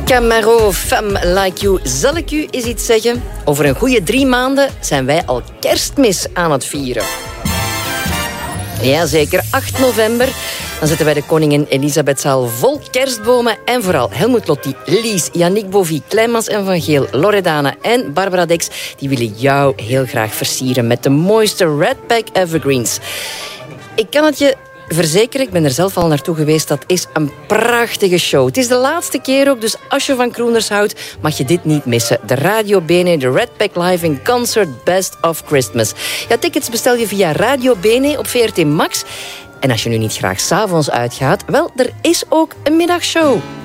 Camaro, Femme Like You. Zal ik u eens iets zeggen? Over een goede 3 maanden zijn wij al Kerstmis aan het vieren. Jazeker, 8 november. Dan zetten wij de koningin Elisabethzaal vol kerstbomen. En vooral Helmut Lotti, Lies, Yannick Bovie, Kleimans en Van Geel, Loredana en Barbara Dex, die willen jou heel graag versieren met de mooiste Redpack Evergreens. Ik kan het je verzekeren, ik ben er zelf al naartoe geweest, dat is een prachtige show. Het is de laatste keer ook, dus als je van crooners houdt, mag je dit niet missen. De Radio Bene, de Redpack Live in Concert Best of Christmas. Ja, tickets bestel je via Radio Bene op VRT Max. En als je nu niet graag 's avonds uitgaat, wel, er is ook een middagshow.